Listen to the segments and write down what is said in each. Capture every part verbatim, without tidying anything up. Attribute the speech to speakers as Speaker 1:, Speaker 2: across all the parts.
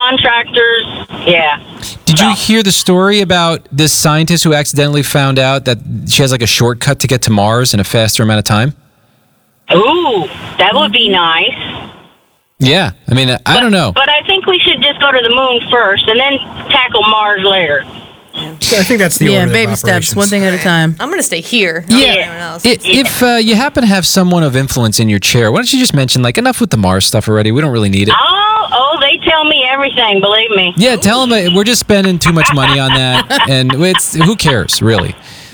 Speaker 1: contractors. Yeah.
Speaker 2: Did you hear the story about this scientist who accidentally found out that she has like a shortcut to get to Mars in a faster amount of time?
Speaker 1: Ooh, that would be nice.
Speaker 2: Yeah, I mean, I
Speaker 1: but,
Speaker 2: don't know.
Speaker 1: But I think we should just go to the moon first and then tackle Mars later.
Speaker 3: I think that's the
Speaker 4: yeah,
Speaker 3: order
Speaker 4: baby
Speaker 3: of
Speaker 4: steps,
Speaker 3: operations.
Speaker 4: one thing at a time.
Speaker 5: I'm going to stay here.
Speaker 2: Yeah.
Speaker 5: Everyone else.
Speaker 2: It, if uh, you happen to have someone of influence in your chair, why don't you just mention, like, enough with the Mars stuff already? We don't really need it.
Speaker 1: Oh, oh, they tell me everything, believe me.
Speaker 2: Yeah, tell them uh, we're just spending too much money on that, and it's who cares, really?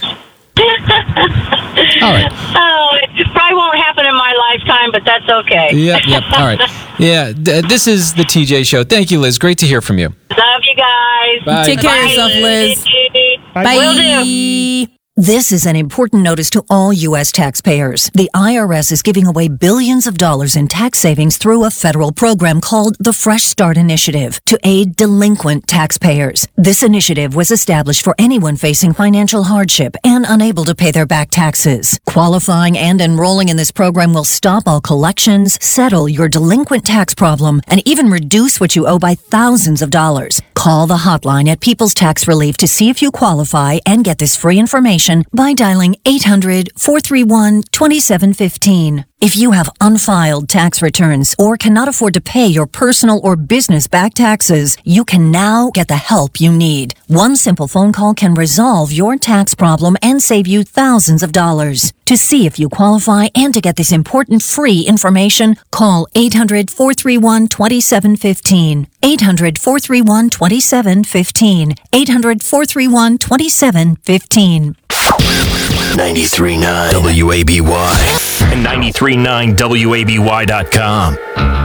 Speaker 2: All right.
Speaker 1: Oh, it probably won't happen in my lifetime, but that's okay.
Speaker 2: Yep, yep. All right. Yeah, th- this is the T J Show. Thank you, Liz. Great to hear from you.
Speaker 1: Love you guys.
Speaker 2: Bye.
Speaker 4: Take care of
Speaker 1: Bye.
Speaker 4: yourself, Liz.
Speaker 1: Bye. Will do.
Speaker 6: This is an important notice to all U S taxpayers. The I R S is giving away billions of dollars in tax savings through a federal program called the Fresh Start Initiative to aid delinquent taxpayers. This initiative was established for anyone facing financial hardship and unable to pay their back taxes. Qualifying and enrolling in this program will stop all collections, settle your delinquent tax problem, and even reduce what you owe by thousands of dollars. Call the hotline at People's Tax Relief to see if you qualify and get this free information by dialing eight hundred, four three one, two seven one five. If you have unfiled tax returns or cannot afford to pay your personal or business back taxes, you can now get the help you need. One simple phone call can resolve your tax problem and save you thousands of dollars. To see if you qualify and to get this important free information, call eight hundred, four three one, two seven one five. eight hundred, four three one, two seven one five. eight hundred, four three one, two seven one five.
Speaker 7: ninety-three point nine W A B Y and ninety-three point nine W A B Y dot com.